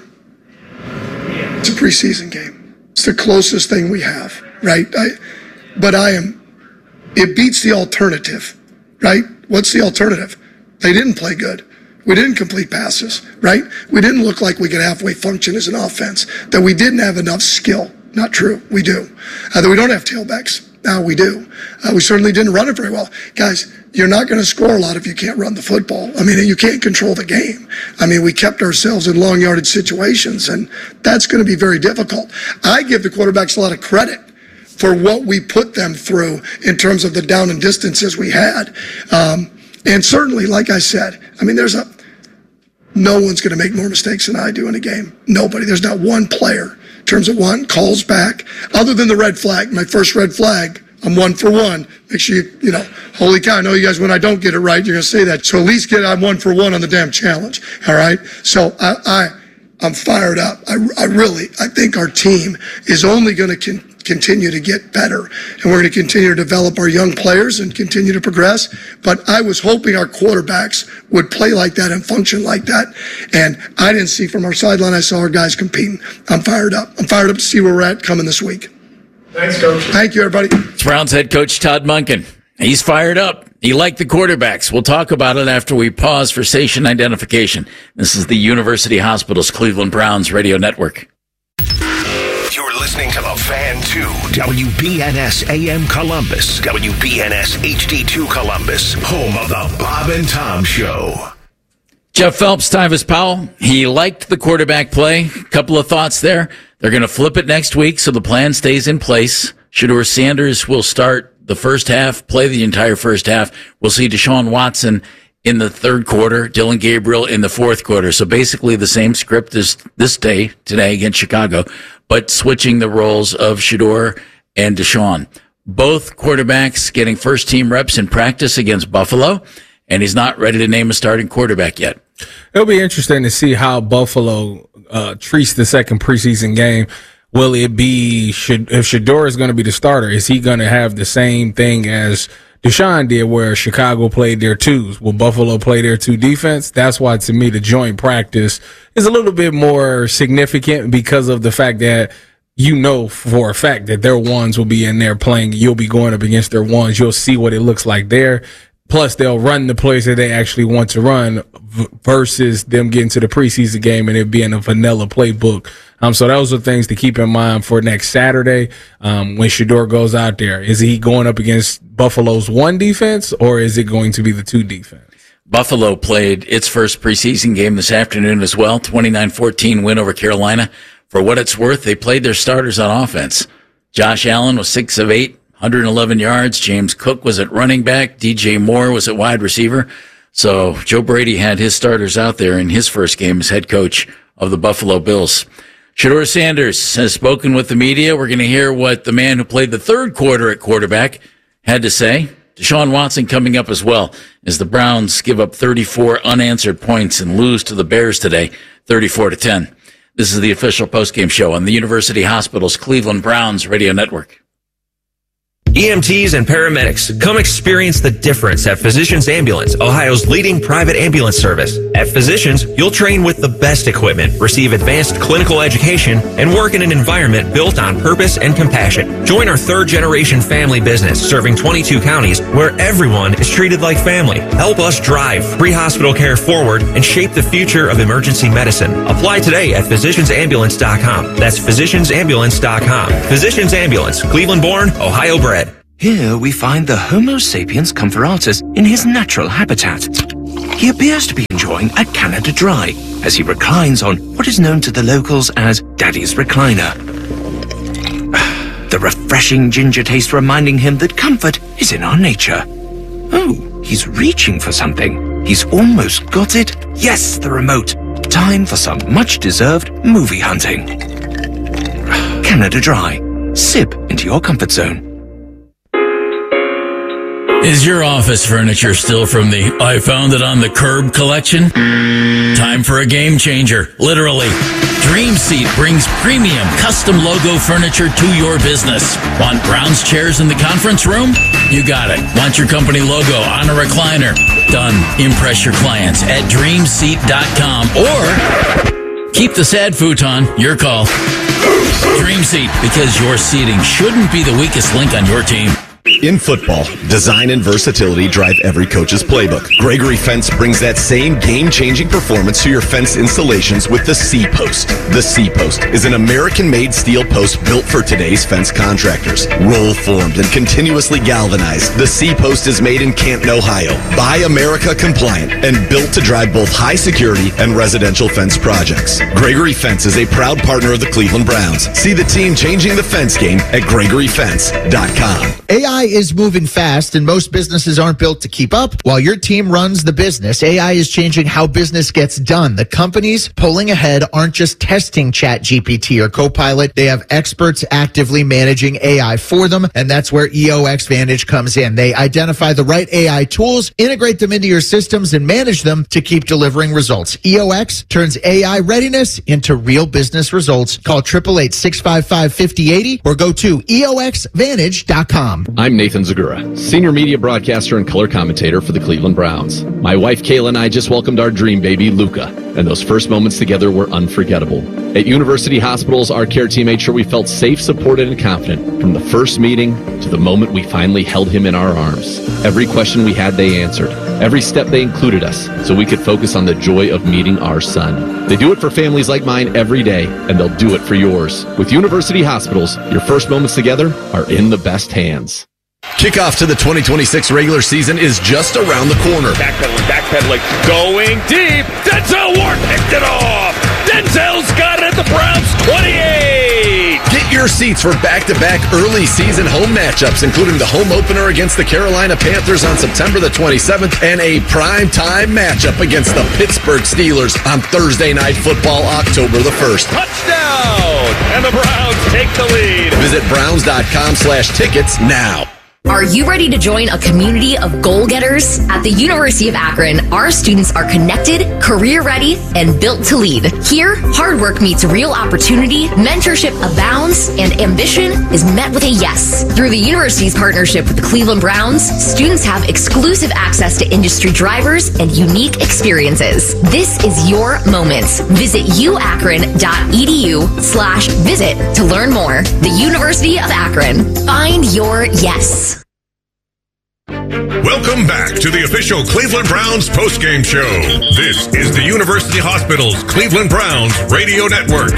it's a preseason game. It's the closest thing we have, right? I, but I am. It beats the alternative, right? What's the alternative? They didn't play good. We didn't complete passes, right? We didn't look like we could halfway function as an offense, that we didn't have enough skill. Not true. We do. Uh, that we don't have tailbacks. Now we do. Uh, we certainly didn't run it very well. Guys, you're not going to score a lot if you can't run the football. I mean, you can't control the game. I mean, we kept ourselves in long yardage situations, and that's going to be very difficult. I give the quarterbacks a lot of credit for what we put them through in terms of the down and distances we had. Um, and certainly, like I said, I mean, there's a, no one's going to make more mistakes than I do in a game. Nobody. There's not one player in terms of one calls back, other than the red flag. My first red flag, I'm one for one. Make sure you, you know, holy cow, I know you guys, when I don't get it right, you're going to say that. So at least get, I'm one for one on the damn challenge. All right. So I, I, I'm fired up. I, I really, I think our team is only going to con- continue to get better, and we're going to continue to develop our young players and continue to progress. But I was hoping our quarterbacks would play like that and function like that. And I didn't see from our sideline, I saw our guys competing. I'm fired up. I'm fired up to see where we're at coming this week. Thanks, Coach. Thank you, everybody. It's Browns head coach Todd Monken. He's fired up. He liked the quarterbacks. We'll talk about it after we pause for station identification. This is the University Hospitals Cleveland Browns Radio Network. You're listening to The Fan two, W B N S A M Columbus, W B N S H D two Columbus, home of the Bob and Tom Show. Jeff Phelps, Tyvis Powell, he liked the quarterback play. Couple of thoughts there. They're going to flip it next week, so the plan stays in place. Shedeur Sanders will start the first half, play the entire first half. We'll see Deshaun Watson in the third quarter, Dylan Gabriel in the fourth quarter. So basically the same script as this day, today against Chicago, but switching the roles of Shedeur and Deshaun. Both quarterbacks getting first team reps in practice against Buffalo, and he's not ready to name a starting quarterback yet. It'll be interesting to see how Buffalo uh, treats the second preseason game. Will it be, should, if Shedeur is going to be the starter, is he going to have the same thing as Deshaun did where Chicago played their twos? Will Buffalo play their two defense? That's why, to me, the joint practice is a little bit more significant because of the fact that you know for a fact that their ones will be in there playing. You'll be going up against their ones. You'll see what it looks like there. Plus, they'll run the plays that they actually want to run v- versus them getting to the preseason game and it being a vanilla playbook. Um, so those are things to keep in mind for next Saturday um, when Shedeur goes out there. Is he going up against Buffalo's one defense or is it going to be the two defense? Buffalo played its first preseason game this afternoon as well, twenty-nine fourteen win over Carolina. For what it's worth, they played their starters on offense. Josh Allen was six of eight. one hundred eleven yards. James Cook was at running back. D J Moore was at wide receiver. So Joe Brady had his starters out there in his first game as head coach of the Buffalo Bills. Shedeur Sanders has spoken with the media. We're going to hear what the man who played the third quarter at quarterback had to say. Deshaun Watson coming up as well as the Browns give up thirty-four unanswered points and lose to the Bears today, thirty-four to ten. This is the official postgame show on the University Hospitals Cleveland Browns Radio Network. E M Ts and paramedics, come experience the difference at Physicians Ambulance, Ohio's leading private ambulance service. At Physicians, you'll train with the best equipment, receive advanced clinical education, and work in an environment built on purpose and compassion. Join our third-generation family business serving twenty-two counties where everyone is treated like family. Help us drive pre-hospital care forward and shape the future of emergency medicine. Apply today at physicians ambulance dot com. That's physicians ambulance dot com. Physicians Ambulance, Cleveland-born, Ohio-bred. Here we find the Homo sapiens comparatus in his natural habitat. He appears to be enjoying a Canada Dry as he reclines on what is known to the locals as Daddy's Recliner. The refreshing ginger taste reminding him that comfort is in our nature. Oh, he's reaching for something. He's almost got it. Yes, the remote. Time for some much-deserved movie hunting. Canada Dry. Sip into your comfort zone. Is your office furniture still from the I found it on the curb collection? Time for a game changer, literally. Dream Seat brings premium custom logo furniture to your business. Want Browns chairs in the conference room? You got it. Want your company logo on a recliner? Done. Impress your clients at dream seat dot com or keep the sad futon. Your call. Dream Seat, because your seating shouldn't be the weakest link on your team. In football, design and versatility drive every coach's playbook. Gregory Fence brings that same game-changing performance to your fence installations with the C-Post. The C-Post is an American-made steel post built for today's fence contractors. Roll-formed and continuously galvanized, the C-Post is made in Canton, Ohio. Buy America compliant and built to drive both high security and residential fence projects. Gregory Fence is a proud partner of the Cleveland Browns. See the team changing the fence game at gregory fence dot com. A I is moving fast, and most businesses aren't built to keep up. While your team runs the business, A I is changing how business gets done. The companies pulling ahead aren't just testing ChatGPT or Copilot. They have experts actively managing A I for them, and that's where E O X Vantage comes in. They identify the right A I tools, integrate them into your systems, and manage them to keep delivering results. E O X turns A I readiness into real business results. Call eight eight eight, six five five, five oh eight oh or go to E O X vantage dot com. I'm Nathan Zagura, senior media broadcaster and color commentator for the Cleveland Browns. My wife Kayla and I just welcomed our dream baby, Luca, and those first moments together were unforgettable. At University Hospitals, our care team made sure we felt safe, supported, and confident from the first meeting to the moment we finally held him in our arms. Every question we had, they answered. Every step, they included us so we could focus on the joy of meeting our son. They do it for families like mine every day, and they'll do it for yours. With University Hospitals, your first moments together are in the best hands. Kickoff to the twenty twenty-six regular season is just around the corner. Backpedaling, backpedaling, going deep. Denzel Ward picked it off. Denzel's got it at the Browns twenty-eight. Get your seats for back-to-back early season home matchups, including the home opener against the Carolina Panthers on September the twenty-seventh and a prime-time matchup against the Pittsburgh Steelers on Thursday Night Football, October the first. Touchdown! And the Browns take the lead. Visit browns.com slash tickets now. Are you ready to join a community of goal-getters? At the University of Akron, our students are connected, career-ready, and built to lead. Here, hard work meets real opportunity, mentorship abounds, and ambition is met with a yes. Through the university's partnership with the Cleveland Browns, students have exclusive access to industry drivers and unique experiences. This is your moment. Visit uakron.edu slash visit to learn more. The University of Akron. Find your yes. Welcome back to the official Cleveland Browns postgame show. This is the University Hospitals Cleveland Browns radio network.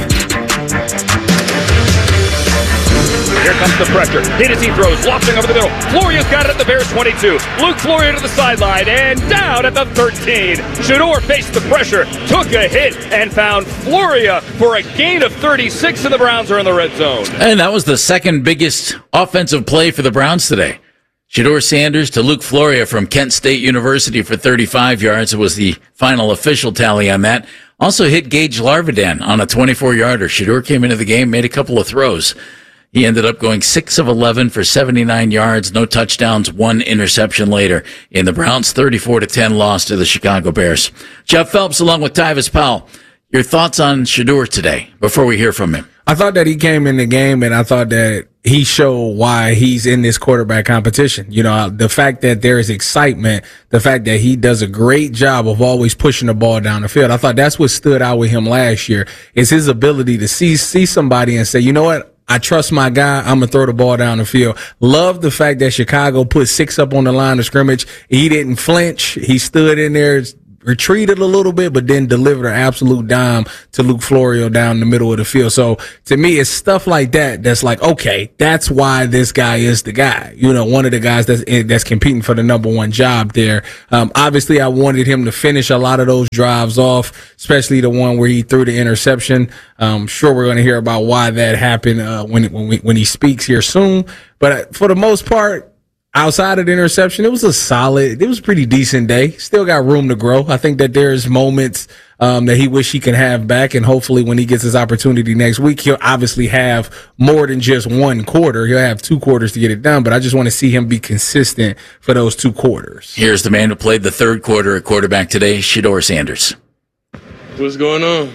Here comes the pressure. Hit as he throws, lofting over the middle. Floria's got it at the Bears twenty-two. Luke Floria to the sideline and down at the thirteen. Shedeur faced the pressure, took a hit, and found Floria for a gain of thirty-six, and the Browns are in the red zone. And that was the second biggest offensive play for the Browns today. Shedeur Sanders to Luke Floria from Kent State University for thirty-five yards. It was the final official tally on that. Also hit Gage Larvidan on a twenty-four yarder. Shedeur came into the game, made a couple of throws. He ended up going six of eleven for seventy-nine yards, no touchdowns, one interception later in the Browns' thirty-four to ten loss to the Chicago Bears. Jeff Phelps along with Tyvis Powell. Your thoughts on Shedeur today before we hear from him? I thought that he came in the game, and I thought that he showed why he's in this quarterback competition. You know, the fact that there is excitement, the fact that he does a great job of always pushing the ball down the field. I thought that's what stood out with him last year, is his ability to see, see somebody and say, you know what? I trust my guy. I'm going to throw the ball down the field. Love the fact that Chicago put six up on the line of scrimmage. He didn't flinch. He stood in there, retreated a little bit, but then delivered an absolute dime to Luke Florio down the middle of the field. So to me, it's stuff like that that's like, okay, that's why this guy is the guy. You know, one of the guys that's that's competing for the number one job there. Um, obviously, I wanted him to finish a lot of those drives off, especially the one where he threw the interception. I'm sure we're going to hear about why that happened uh, when when we, when he speaks here soon. But for the most part, outside of the interception, it was a solid, it was a pretty decent day. Still got room to grow. I think that there's moments um, that he wish he can have back, and hopefully when he gets his opportunity next week, he'll obviously have more than just one quarter. He'll have two quarters to get it done, but I just want to see him be consistent for those two quarters. Here's the man who played the third quarter at quarterback today, Shedeur Sanders. What's going on?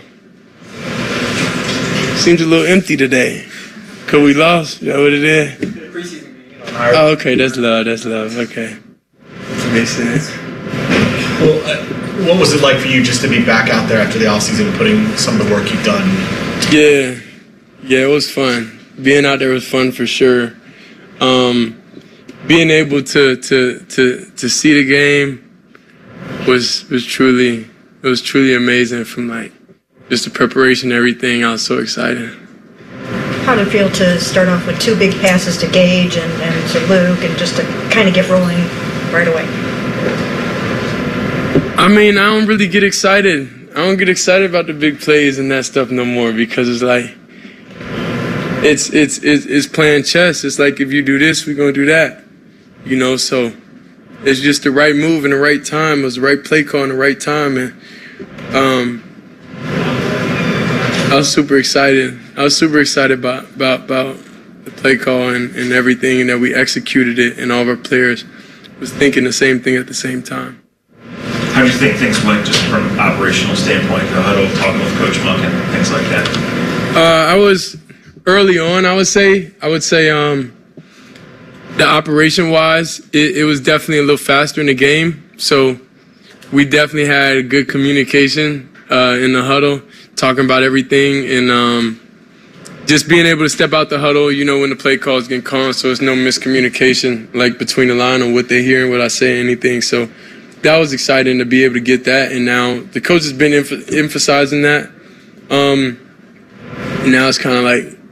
Seems a little empty today. Cause we lost? Is that what it is? Oh, okay, that's love, that's love, okay. That makes sense. Well, uh, what was it like for you just to be back out there after the offseason and putting some of the work you've done? Yeah, yeah, it was fun. Being out there was fun for sure. Um, being able to, to to to see the game was was truly it was truly amazing. From like just the preparation, everything. I was so excited. How did it feel to start off with two big passes to Gage and, and to Luke, and just to kind of get rolling right away? I mean, I don't really get excited. I don't get excited about the big plays and that stuff no more, because it's like, it's it's it's, it's playing chess. It's like, if you do this, we're going to do that. You know, so it's just the right move in the right time. It was the right play call in the right time. And um, I was super excited. I was super excited about, about, about the play call and, and everything, and that we executed it, and all of our players was thinking the same thing at the same time. How do you think things went just from an operational standpoint, the huddle, talking with Coach Monk and things like that? Uh, I was early on, I would say, I would say um, the operation-wise, it, it was definitely a little faster in the game. So we definitely had good communication uh, in the huddle, talking about everything, and um, just being able to step out the huddle, you know, when the play call is getting called, so it's no miscommunication, like between the line on what they hear and what I say, anything. So that was exciting to be able to get that, and now the coach has been emph- emphasizing that. Um, and now it's kind of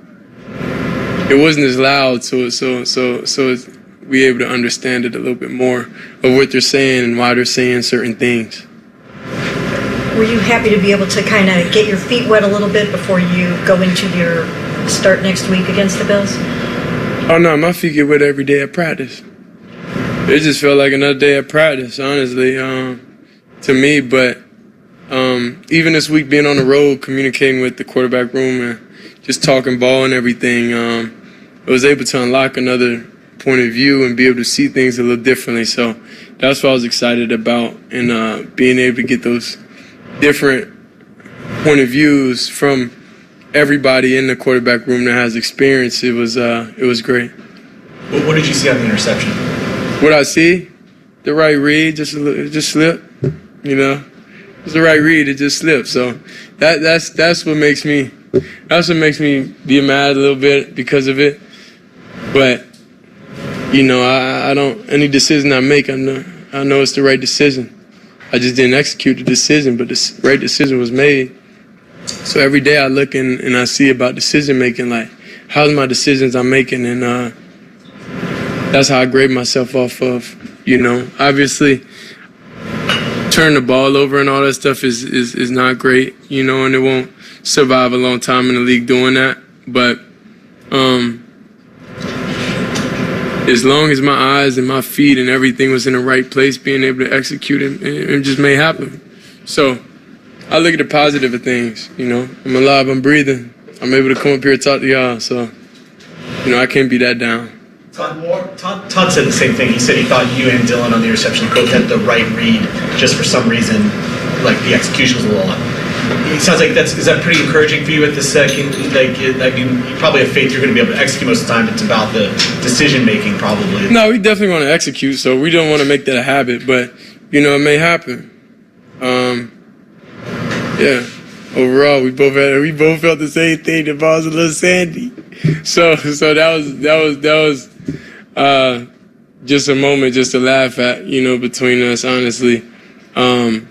like it wasn't as loud, so so so so it's, we able to understand it a little bit more of what they're saying and why they're saying certain things. Were you happy to be able to kind of get your feet wet a little bit before you go into your start next week against the Bills? Oh, no, my feet get wet every day at practice. It just felt like another day at practice, honestly, um, to me. But um, even this week, being on the road, communicating with the quarterback room and just talking ball and everything, um, I was able to unlock another point of view and be able to see things a little differently. So that's what I was excited about, and uh, being able to get those different point of views from everybody in the quarterback room that has experience. It was uh, it was great. What, what did you see on the interception? What I see, the right read, just it just slipped. You know, it's the right read. It just slipped. So that that's that's what makes me that's what makes me be mad a little bit because of it. But you know, I, I don't any decision I make, I know I know it's the right decision. I just didn't execute the decision, but the right decision was made. So every day I look in and I see about decision making, like how's my decisions I'm making, and uh, that's how I grade myself off of. You know, obviously, turn the ball over and all that stuff is, is, is not great, you know, and it won't survive a long time in the league doing that. But um, as long as my eyes and my feet and everything was in the right place, being able to execute it, it just may happen. So I look at the positive of things, you know. I'm alive, I'm breathing. I'm able to come up here and talk to y'all, so, you know, I can't be that down. Todd Moore, Todd, Todd said the same thing. He said he thought you and Dylan on the interception coach had the right read, just for some reason, like the execution was a little off. it sounds like that's is that pretty encouraging for you at the second? Like, I mean, you probably have faith you're going to be able to execute most of the time. It's about the decision making, probably. No, we definitely want to execute, so we don't want to make that a habit. But you know, it may happen. Um, yeah. Overall, we both had we both felt the same thing. The ball's a little sandy, so so that was that was that was uh, just a moment just to laugh at, you know, between us, honestly, um,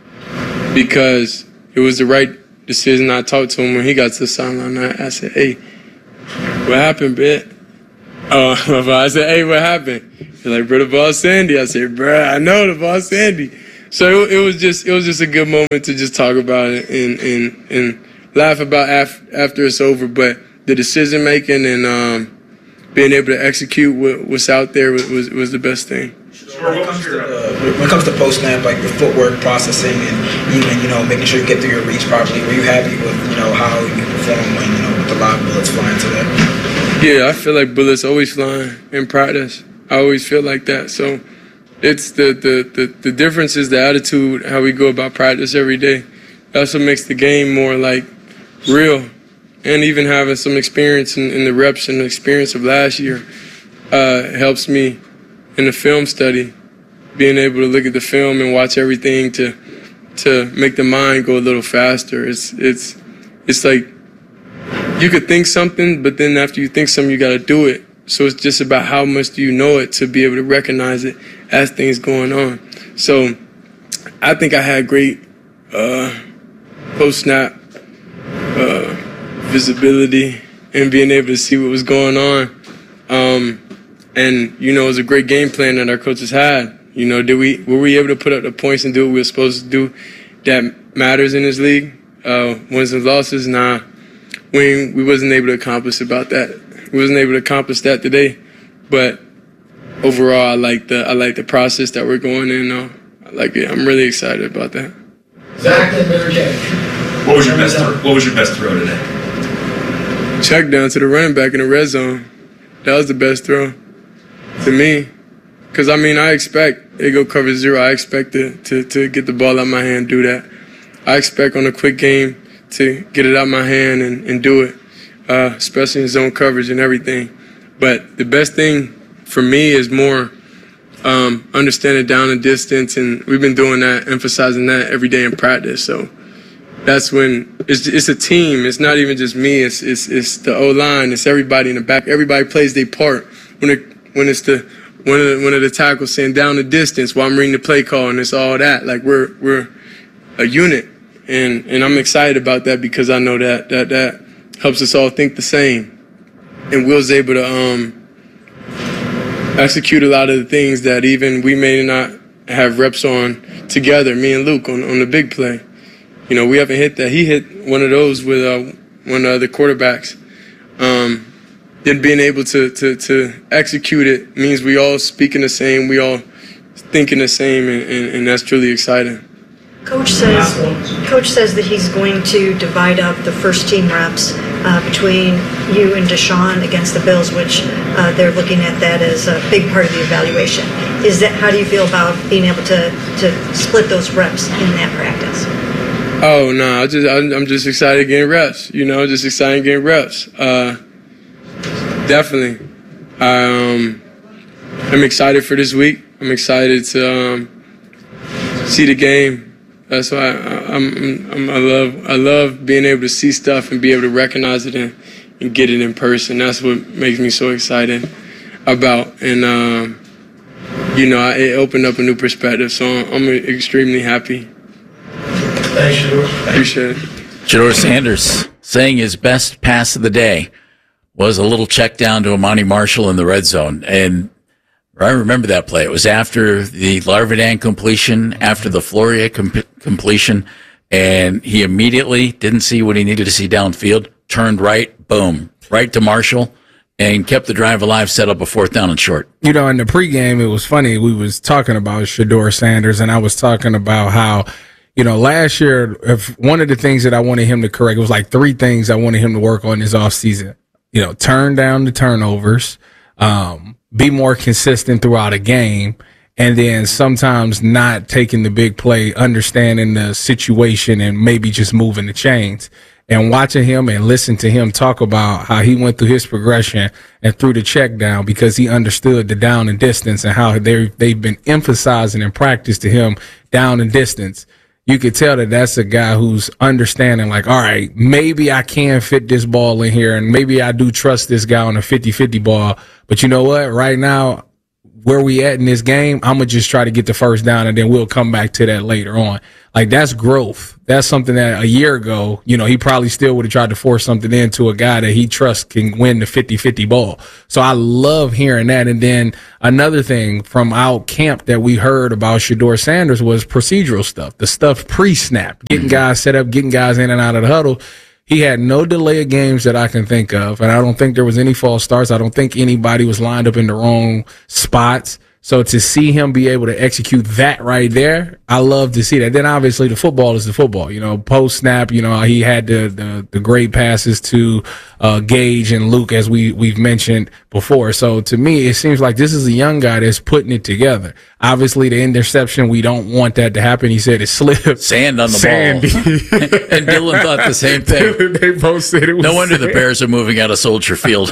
because it was the right decision. I talked to him when he got to the sideline. I, I said, "Hey, what happened, bit?" Uh, I said, "Hey, what happened?" He's like, "Bro, the ball's sandy." I said, "Bro, I know the ball's sandy." So it, it was just it was just a good moment to just talk about it and and, and laugh about af- after it's over. But the decision making and um, being able to execute what, what's out there was, was was the best thing. When it comes to the, when it comes to post snap, like the footwork processing and even you know making sure you get through your reads properly, were you happy with you know how you perform when you know with the live bullets flying to that? Yeah, I feel like bullets always flying in practice. I always feel like that. So. It's the, the, the, the difference is the attitude, how we go about practice every day. That's what makes the game more like real. And even having some experience in, in the reps and the experience of last year uh, helps me in the film study, being able to look at the film and watch everything to to make the mind go a little faster. It's it's it's like you could think something, but then after you think something, you got to do it. So it's just about how much do you know it to be able to recognize it as things going on. So I think I had great uh, post-snap uh, visibility and being able to see what was going on. Um, and, you know, it was a great game plan that our coaches had. You know, did we were we able to put up the points and do what we were supposed to do that matters in this league? Uh, wins and losses? Nah. We, we wasn't able to accomplish about that. We wasn't able to accomplish that today, but overall, I like the I like the process that we're going in. Though. I like it. I'm really excited about that. Zach and Mary Kay. What was your best? Throw, what was your best throw today? Check down to the running back in the red zone. That was the best throw to me, because I mean I expect they go cover zero. I expect to, to to get the ball out of my hand, do that. I expect on a quick game to get it out of my hand and, and do it. Uh, especially in zone coverage and everything. But the best thing for me is more um, understanding down and distance, and we've been doing that, emphasizing that every day in practice. So that's when it's, it's a team. It's not even just me. It's it's, it's the O-line. It's everybody in the back. Everybody plays their part. When it when it's the one of the, one of the tackles saying down the distance while I'm reading the play call, and it's all that. Like we're we're a unit, and and I'm excited about that because I know that that that. helps us all think the same. And Will's able to um, execute a lot of the things that even we may not have reps on together, me and Luke, on, on the big play. You know, we haven't hit that. He hit one of those with uh, one of the quarterbacks. Um, then being able to, to, to execute it means we all speaking the same, we all thinking the same, and, and, and that's truly exciting. Coach says, Coach says that he's going to divide up the first team reps uh, between you and Deshaun against the Bills, which uh, they're looking at that as a big part of the evaluation. Is that how do you feel about being able to, to split those reps in that practice? Oh no, I just I'm just excited getting reps. You know, just excited getting reps. Uh, definitely, um, I'm excited for this week. I'm excited to um, see the game. That's why I, I'm, I'm, I love I love being able to see stuff and be able to recognize it and, and get it in person. That's what makes me so excited about. And, um, you know, it opened up a new perspective, so I'm extremely happy. Thanks, Shedeur. Appreciate it. Shedeur Sanders saying his best pass of the day was a little check down to Amani Marshall in the red zone. And I remember that play. It was after the Larvidan completion, after the Floria com- completion, and he immediately didn't see what he needed to see downfield, turned right, boom, right to Marshall, and kept the drive alive, set up a fourth down and short. You know, in the pregame, it was funny. We was talking about Shedeur Sanders, and I was talking about how, you know, last year, if one of the things that I wanted him to correct, it was like three things I wanted him to work on this offseason. You know, turn down the turnovers, um, be more consistent throughout a game, and then sometimes not taking the big play, understanding the situation, and maybe just moving the chains. And watching him and listen to him talk about how he went through his progression and threw the check down because he understood the down and distance and how they they've been emphasizing in practice to him down and distance. You could tell that that's a guy who's understanding, like, all right, maybe I can fit this ball in here, and maybe I do trust this guy on a fifty-fifty ball. But you know what? Right now, where we at in this game, I'm going to just try to get the first down, and then we'll come back to that later on. Like, that's growth. That's something that a year ago, you know, he probably still would have tried to force something into a guy that he trusts can win the fifty-fifty ball. So I love hearing that. And then another thing from out camp that we heard about Shedeur Sanders was procedural stuff, the stuff pre-snap, getting guys set up, getting guys in and out of the huddle. He had no delay of games that I can think of, and I don't think there was any false starts. I don't think anybody was lined up in the wrong spots. So to see him be able to execute that right there, I love to see that. Then obviously the football is the football. You know, post snap, you know, he had the the, the great passes to uh, Gage and Luke, as we we've mentioned before. So to me, it seems like this is a young guy that's putting it together. Obviously, the interception, we don't want that to happen. He said it slipped. Sand on the Sandy. ball. And Dylan thought the same thing. They both said it was No wonder sand. the Bears are moving out of Soldier Field.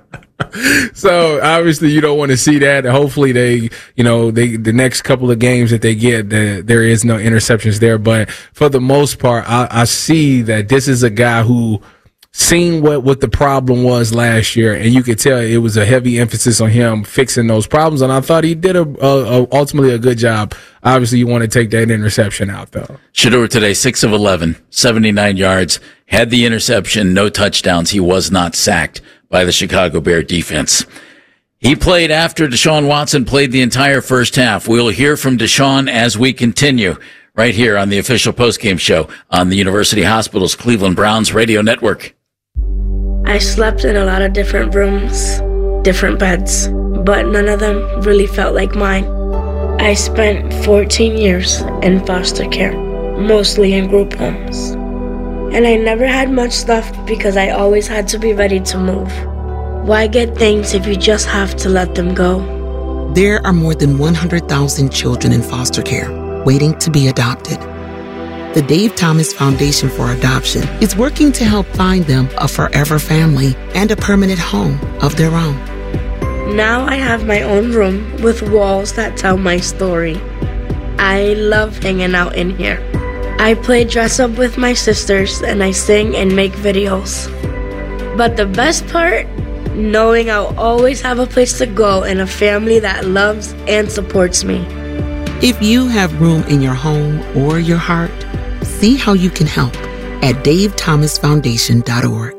So obviously you don't want to see that. Hopefully they, you know, they, the next couple of games that they get, the, there is no interceptions there. But for the most part, I, I see that this is a guy who seen what, what the problem was last year. And you could tell it was a heavy emphasis on him fixing those problems. And I thought he did a, a, a ultimately a good job. Obviously you want to take that interception out though. Shedeur today, six of eleven, seventy-nine yards, had the interception, no touchdowns. He was not sacked by the Chicago Bear defense. He played after Deshaun Watson played the entire first half. We'll hear from Deshaun as we continue right here on the official postgame show on the University Hospitals Cleveland Browns radio network. I slept in a lot of different rooms, different beds, but none of them really felt like mine. I spent fourteen years in foster care, mostly in group homes. And I never had much left because I always had to be ready to move. Why get things if you just have to let them go? There are more than one hundred thousand children in foster care waiting to be adopted. The Dave Thomas Foundation for Adoption is working to help find them a forever family and a permanent home of their own. Now I have my own room with walls that tell my story. I love hanging out in here. I play dress up with my sisters and I sing and make videos. But the best part, knowing I'll always have a place to go and a family that loves and supports me. If you have room in your home or your heart, see how you can help at dave thomas foundation dot org.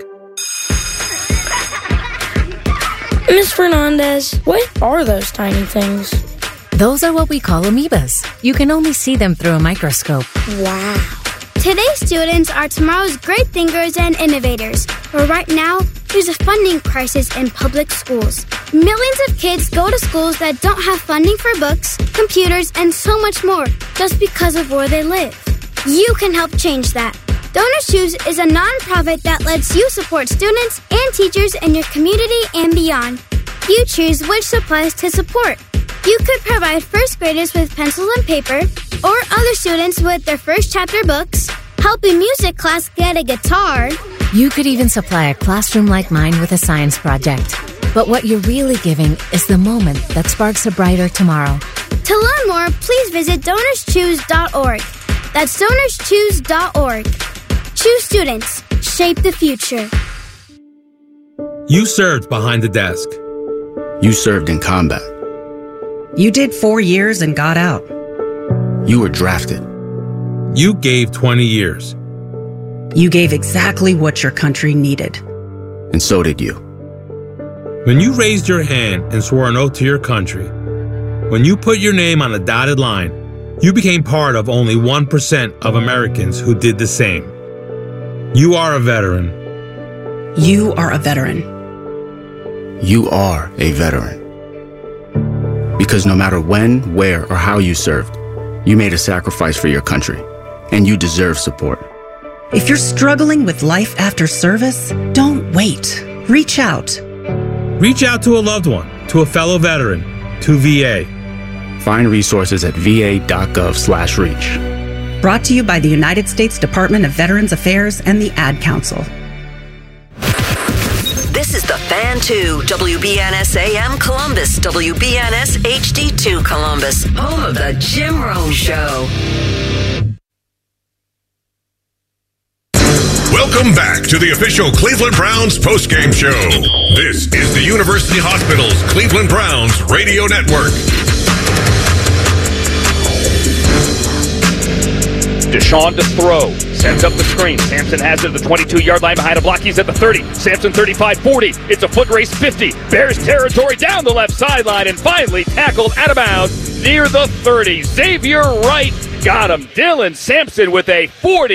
Miz Fernandez, what are those tiny things? Those are what we call amoebas. You can only see them through a microscope. Wow. Today's students are tomorrow's great thinkers and innovators. But right now, there's a funding crisis in public schools. Millions of kids go to schools that don't have funding for books, computers, and so much more just because of where they live. You can help change that. Donors Choose is a nonprofit that lets you support students and teachers in your community and beyond. You choose which supplies to support. You could provide first graders with pencils and paper, or other students with their first chapter books, help a music class get a guitar. You could even supply a classroom like mine with a science project. But what you're really giving is the moment that sparks a brighter tomorrow. To learn more, please visit donors choose dot org. That's donors choose dot org. Choose students. Shape the future. You served behind the desk. You served in combat. You did four years and got out. You were drafted. You gave twenty years. You gave exactly what your country needed. And so did you. When you raised your hand and swore an oath to your country, when you put your name on a dotted line, you became part of only one percent of Americans who did the same. You are a veteran. You are a veteran. You are a veteran. Because no matter when, where, or how you served, you made a sacrifice for your country, and you deserve support. If you're struggling with life after service, don't wait. Reach out. Reach out to a loved one, to a fellow veteran, to V A. Find resources at va.gov slash reach. Brought to you by the United States Department of Veterans Affairs and the Ad Council. This is the Fan two, W B N S A M Columbus, W B N S H D two Columbus, home of the Jim Rome Show. Welcome back to the official Cleveland Browns postgame show. This is the University Hospitals Cleveland Browns radio network. Deshaun to throw. Sends up the screen. Sampson has it at the twenty-two-yard line behind a block. He's at the thirty. Sampson thirty-five forty. It's a foot race fifty. Bears territory down the left sideline and finally tackled out of bounds near the thirty. Xavier Wright got him. Dylan Sampson with a forty.